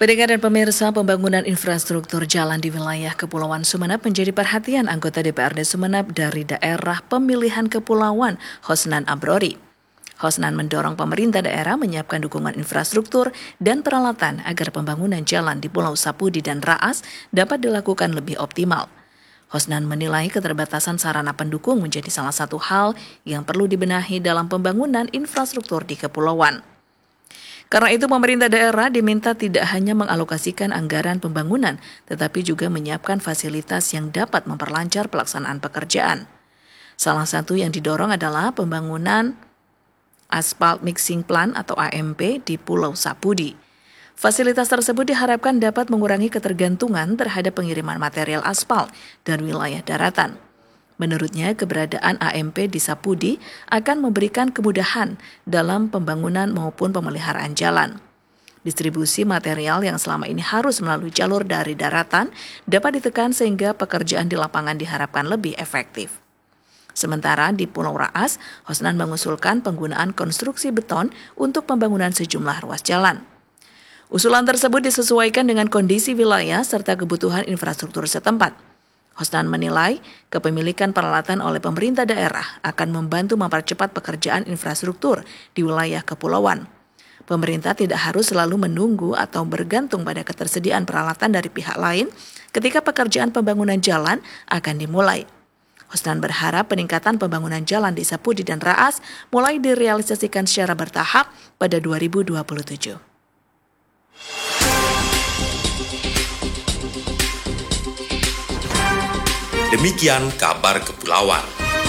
Pendengar dan pemirsa, pembangunan infrastruktur jalan di wilayah Kepulauan Sumeneb menjadi perhatian anggota DPRD Sumeneb dari daerah pemilihan Kepulauan, Hosnan Abrori. Hosnan mendorong pemerintah daerah menyiapkan dukungan infrastruktur dan peralatan agar pembangunan jalan di Pulau Sapudi dan Raas dapat dilakukan lebih optimal. Hosnan menilai keterbatasan sarana pendukung menjadi salah satu hal yang perlu dibenahi dalam pembangunan infrastruktur di Kepulauan. Karena itu pemerintah daerah diminta tidak hanya mengalokasikan anggaran pembangunan, tetapi juga menyiapkan fasilitas yang dapat memperlancar pelaksanaan pekerjaan. Salah satu yang didorong adalah pembangunan Asphalt Mixing Plant atau AMP di Pulau Sapudi. Fasilitas tersebut diharapkan dapat mengurangi ketergantungan terhadap pengiriman material aspal dari wilayah daratan. Menurutnya, keberadaan AMP di Sapudi akan memberikan kemudahan dalam pembangunan maupun pemeliharaan jalan. Distribusi material yang selama ini harus melalui jalur dari daratan dapat ditekan sehingga pekerjaan di lapangan diharapkan lebih efektif. Sementara di Pulau Raas, Hosnan mengusulkan penggunaan konstruksi beton untuk pembangunan sejumlah ruas jalan. Usulan tersebut disesuaikan dengan kondisi wilayah serta kebutuhan infrastruktur setempat. Hosnan menilai kepemilikan peralatan oleh pemerintah daerah akan membantu mempercepat pekerjaan infrastruktur di wilayah kepulauan. Pemerintah tidak harus selalu menunggu atau bergantung pada ketersediaan peralatan dari pihak lain ketika pekerjaan pembangunan jalan akan dimulai. Hosnan berharap peningkatan pembangunan jalan di Sapudi dan Raas mulai direalisasikan secara bertahap pada 2027. Demikian kabar Kepulauan.